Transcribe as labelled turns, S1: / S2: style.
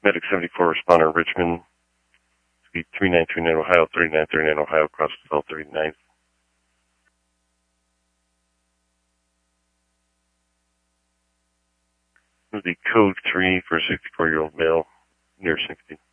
S1: Medic 74, responder Richmond, speed 3939 Ohio, 3939 Ohio, cross Bell 39th. The code 3 for a 64-year-old male, near 60.